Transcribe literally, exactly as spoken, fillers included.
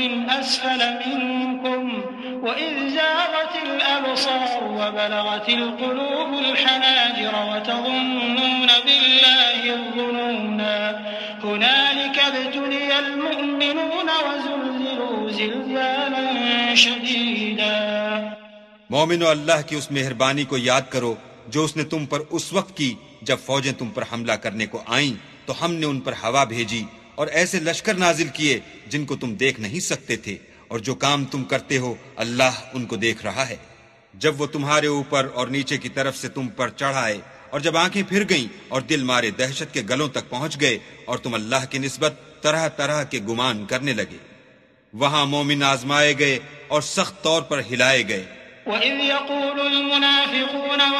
अस्फल मिनकुम वइज़ ज़ागतिल अबसार वबलगतिल क़ुलूबुल हनाजिर वतज़ुन्नून बिल्लाहि ज़ुनूना हुनालिक इब्तुलियल मुअ्मिनून वज़ुल्ज़िलू ज़िल्ज़ालन शदीदा। मोमिनो, अल्लाह की उस मेहरबानी को याद करो जो उसने तुम पर उस वक्त की जब फौजें तुम पर हमला करने को आईं, तो हमने उन पर हवा भेजी और ऐसे लश्कर नाजिल किए जिनको तुम देख नहीं सकते थे, और जो काम तुम करते हो अल्लाह उनको देख रहा है। जब वो तुम्हारे ऊपर और नीचे की तरफ से तुम पर चढ़ आए, और जब आंखें फिर गईं और दिल मारे दहशत के गलों तक पहुंच गए, और तुम अल्लाह की निस्बत तरह तरह के गुमान करने लगे, वहां मोमिन आजमाए गए और सख्त तौर पर हिलाए गए।